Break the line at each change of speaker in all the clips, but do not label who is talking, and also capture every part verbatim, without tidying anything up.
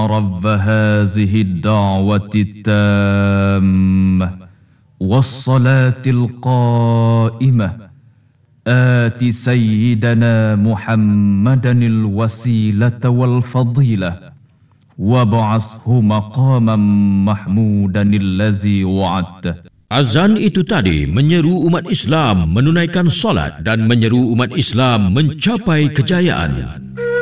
رب هذه الدعوة التامة والصلاة القائمة آت سيدنا محمدا الوسيلة والفضيلة وابعثه مقاما محمودا الذي وعدته.
Azan itu tadi menyeru umat Islam menunaikan solat dan menyeru umat Islam mencapai kejayaan.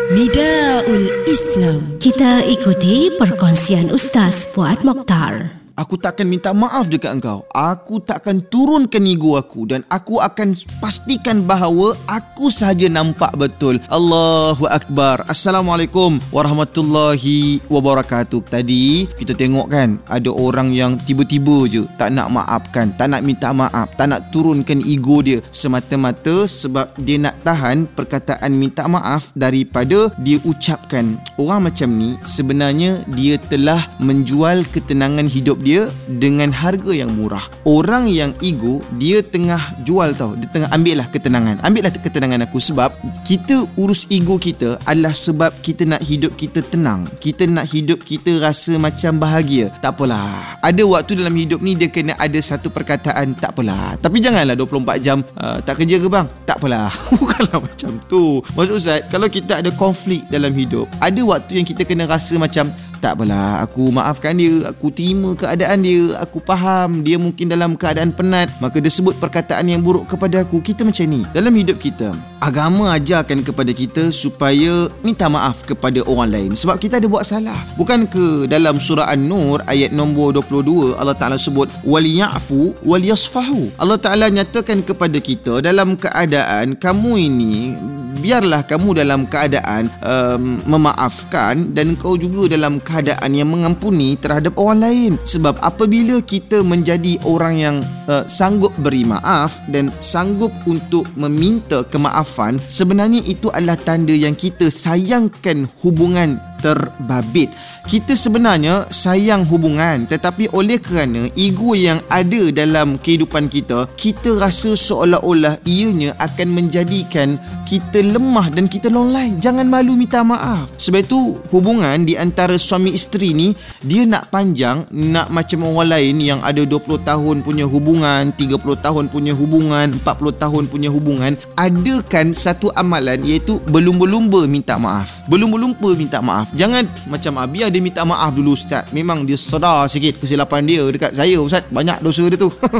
Nidaul Islam.
Kita ikuti perkongsian Ustaz Fuad Mokhtar.
Aku takkan minta maaf dekat engkau. Aku takkan turunkan ego aku dan aku akan pastikan bahawa aku sahaja nampak betul. Allahu Akbar. Assalamualaikum warahmatullahi wabarakatuh. Tadi kita tengok kan, ada orang yang tiba-tiba je tak nak maafkan, tak nak minta maaf, tak nak turunkan ego dia semata-mata sebab dia nak tahan perkataan minta maaf daripada dia ucapkan. Orang macam ni sebenarnya dia telah menjual ketenangan hidup dia dia dengan harga yang murah. Orang yang ego, dia tengah jual tau. Dia tengah ambil lah ketenangan. Ambil lah ketenangan aku sebab kita urus ego kita adalah sebab kita nak hidup kita tenang. Kita nak hidup kita rasa macam bahagia. Tak apalah. Ada waktu dalam hidup ni dia kena ada satu perkataan tak apalah. Tapi janganlah dua puluh empat jam uh, tak kerja ke bang? Tak apalah. Bukanlah macam tu. Maksud Ustaz, kalau kita ada konflik dalam hidup, ada waktu yang kita kena rasa macam tak apalah, aku maafkan dia, aku terima keadaan dia, aku faham dia mungkin dalam keadaan penat, maka dia sebut perkataan yang buruk kepada aku. Kita macam ni dalam hidup kita. Agama ajarkan kepada kita supaya minta maaf kepada orang lain sebab kita ada buat salah. Bukan ke dalam surah An-Nur ayat nombor dua puluh dua Allah Ta'ala sebut waliyafu waliyasfahu. Allah Ta'ala nyatakan kepada kita dalam keadaan kamu ini, biarlah kamu dalam keadaan um, memaafkan dan kau juga dalam keadaan yang mengampuni terhadap orang lain. Sebab apabila kita menjadi orang yang uh, sanggup beri maaf dan sanggup untuk meminta kemaafan, sebenarnya itu adalah tanda yang kita sayangkan hubungan terbabit. Kita sebenarnya sayang hubungan, tetapi oleh kerana ego yang ada dalam kehidupan kita, kita rasa seolah-olah ianya akan menjadikan kita lemah dan kita lolai. Jangan malu minta maaf. Sebab itu hubungan di antara suami isteri ni, dia nak panjang, nak macam orang lain yang ada dua puluh tahun punya hubungan, tiga puluh tahun punya hubungan, empat puluh tahun punya hubungan, adakan satu amalan iaitu berlumba-lumba minta maaf. Berlumba-lumba minta maaf. Jangan macam Abi ada minta maaf dulu Ustaz. Memang dia sedar sikit kesilapan dia dekat saya Ustaz. Banyak dosa dia tu.